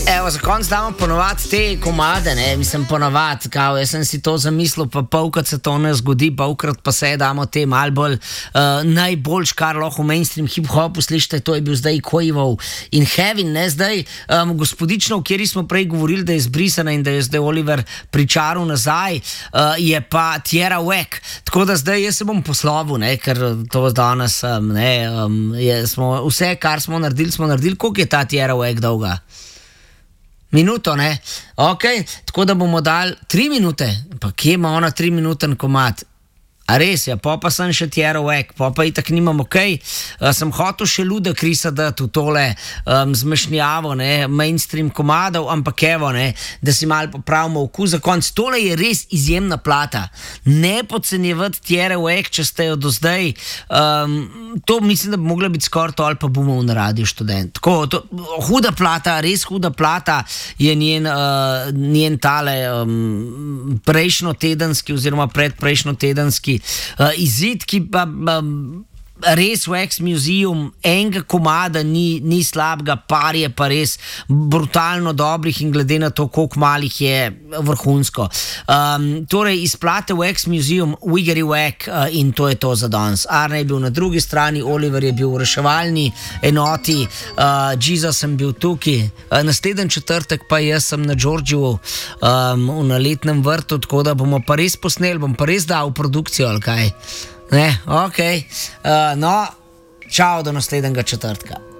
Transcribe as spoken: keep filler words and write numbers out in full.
Evo, za konc damo ponovati te komade, ne, mislim ponovati, kao, jaz sem si to zamislil, pa polkrat se to ne zgodi, polkrat pa se damo te mal bolj uh, najboljš, kar lahko v mainstream hip-hopu slišite, to je bil zdaj Quavo in Heaven, ne, zdaj um, gospodično, v kjeri smo prej govorili, da je izbrisana in da je zdaj Oliver pričaril nazaj, uh, je pa Tierra Whack, tako da zdaj jaz se bom poslovil, ne, ker to danes, um, ne, um, je, smo, vse, kar smo naredili, smo naredili, koliko je ta Tierra Whack dolga? Minuto, ne? Ok, tako da bomo dali tri minute, pa kje ima ona tri minuten komad? A res je, pa pa sem še Tierra Whack, pa pa itak nimam, ok, uh, sem hotel še Luda Chrisa dati v tole um, zmešnjavo, ne, mainstream komadov, ampak evo, ne, da si malo popravimo okus za konc. Tole je res izjemna plata, ne podcenjevati Tierra Whack, če ste jo do zdaj, um, to mislim, da bi mogla biti skoraj to ali pa bomo na Radio Študent. Tako, to, huda plata, res huda plata je njen, uh, njen tale um, prejšnjo tedenski oziroma predprejšnjo tedenski Uh, izid, ki pa um, res Wax Museum enega komada ni, ni slabega, par je pa res brutalno dobrih in glede na to, koliko malih je vrhunsko. Um, torej, iz plate Wax Museum, Wiggity Wack uh, in to je to za danes. Arne je bil na drugi strani, Oliver je bil v reševalni enoti, uh, Jesus sem bil tukaj, uh, naslednji četrtek pa jaz sem na Georgiju um, na letnem vrtu, tako da bomo pa res posneli, bom pa res dal v produkcijo ali kaj. Ne, ok, uh, no, čau do naslednjega četrtka.